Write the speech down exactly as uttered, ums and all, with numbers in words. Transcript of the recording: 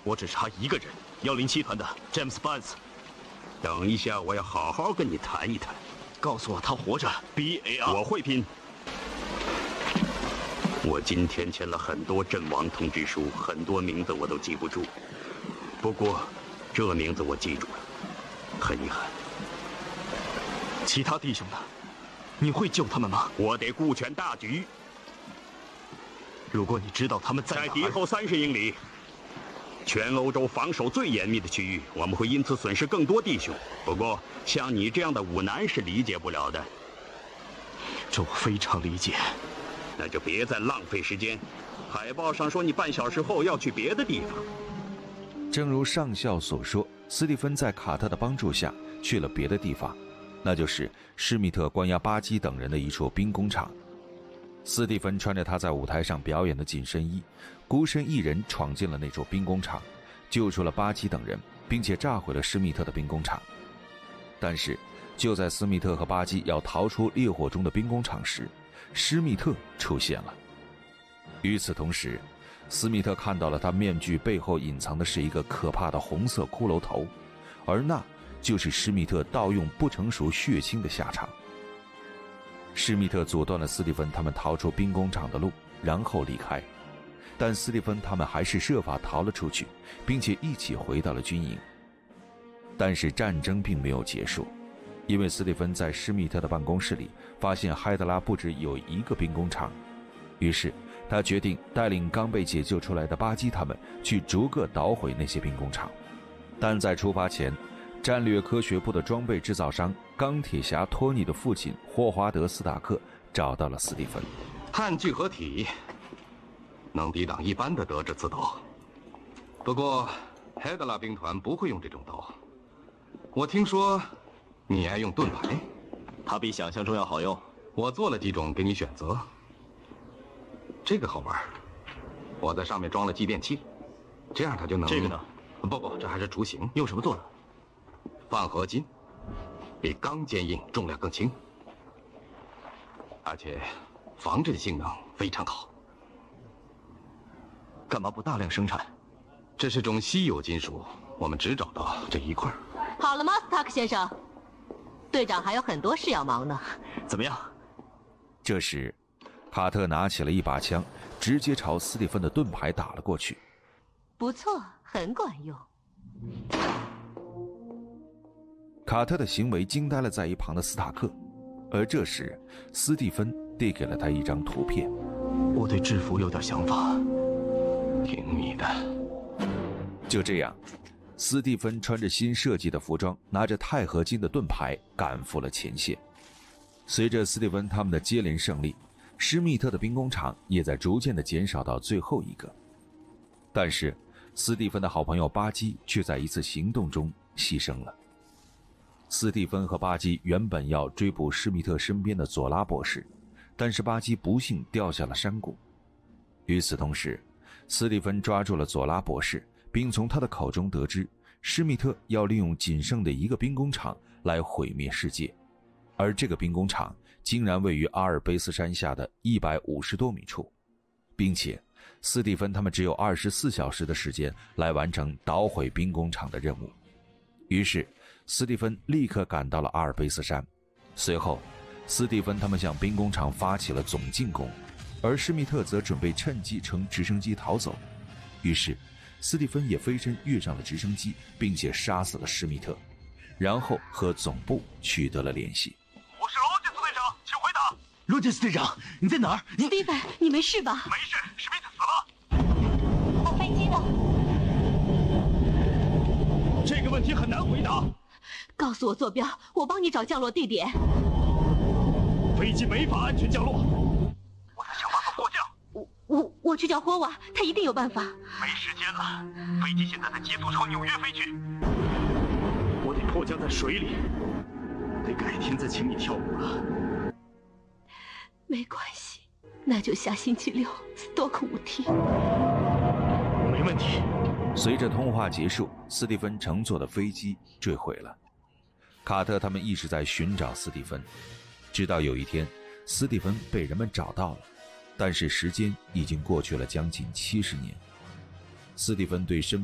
我只差一个人，幺零七团的 James Barnes。 等一下，我要好好跟你谈一谈。 告诉我他活着 ，B A R。 我会拼。我今天签了很多阵亡通知书，很多名字我都记不住。不过，这名字我记住了，很遗憾。 其他弟兄呢？你会救他们吗？ 我得顾全大局。 如果你知道他们在哪， 在敌后三十英里，全欧洲防守最严密的区域，我们会因此损失更多弟兄。不过，像你这样的武男是理解不了的。 这我非常理解。 那就别再浪费时间。海报上说你半小时后要去别的地方。 正如上校所说，斯蒂芬在卡特的帮助下去了别的地方，那就是施密特关押巴基等人的一处兵工厂。斯蒂芬穿着他在舞台上表演的紧身衣，孤身一人闯进了那处兵工厂，救出了巴基等人，并且炸毁了施密特的兵工厂。但是就在斯密特和巴基要逃出烈火中的兵工厂时，施密特出现了。与此同时，斯密特看到了他面具背后隐藏的是一个可怕的红色骷髅头，而那就是施密特盗用不成熟血清的下场。施密特阻断了斯蒂芬他们逃出兵工厂的路，然后离开，但斯蒂芬他们还是设法逃了出去，并且一起回到了军营。但是战争并没有结束，因为斯蒂芬在施密特的办公室里发现海德拉不止有一个兵工厂，于是他决定带领刚被解救出来的巴基他们去逐个捣毁那些兵工厂。但在出发前，战略科学部的装备制造商钢铁侠托尼的父亲霍华德·斯塔克找到了斯蒂芬。 碳聚合体能抵挡一般的德制刺刀，不过海德拉兵团不会用这种刀。我听说你爱用盾牌， 它比想象中要好用。 我做了几种给你选择。这个好玩，我在上面装了继电器，这样它就能…… 这个呢？ 不不，这还是雏形。 用什么做的？ 放合金，比钢坚硬，重量更轻，而且防震性能非常好。 干嘛不大量生产？ 这是种稀有金属，我们只找到这一块。 好了吗，斯塔克先生？队长还有很多事要忙呢。 怎么样？ 这时，卡特拿起了一把枪，直接朝斯蒂芬的盾牌打了过去。 不错，很管用。 卡特的行为惊呆了在一旁的斯塔克，而这时斯蒂芬递给了他一张图片。 我对制服有点想法。 听你的。 就这样，斯蒂芬穿着新设计的服装，拿着钛合金的盾牌赶赴了前线。随着斯蒂芬他们的接连胜利，施密特的兵工厂也在逐渐地减少到最后一个。但是斯蒂芬的好朋友巴基却在一次行动中牺牲了。斯蒂芬和巴基原本要追捕施密特身边的佐拉博士，但是巴基不幸掉下了山谷。与此同时，斯蒂芬抓住了佐拉博士，并从他的口中得知施密特要利用仅剩的一个兵工厂来毁灭世界，而这个兵工厂竟然位于阿尔卑斯山下的一百五十多米处，并且斯蒂芬他们只有二十四小时的时间来完成捣毁兵工厂的任务。于是斯蒂芬立刻赶到了阿尔卑斯山，随后斯蒂芬他们向兵工厂发起了总进攻，而施密特则准备趁机乘直升机逃走。于是斯蒂芬也飞身跃上了直升机，并且杀死了施密特，然后和总部取得了联系。 我是罗杰斯队长，请回答。 罗杰斯队长，你在哪儿？你比本，你没事吧？ 没事，史密特死了。 我飞机呢？ 这个问题很难回答。 告诉我坐标，我帮你找降落地点。 飞机没法安全降落。 我在想办法迫降。 我我我去找霍瓦，他一定有办法。 没时间了，飞机现在在急速朝纽约飞去。 我得迫降在水里，得改天再请你跳舞了。 没关系，那就下星期六斯托克舞厅。 没问题。 随着通话结束，斯蒂芬乘坐的飞机坠毁了。卡特他们一直在寻找斯蒂芬，直到有一天，斯蒂芬被人们找到了，但是时间已经过去了将近七十年。斯蒂芬对身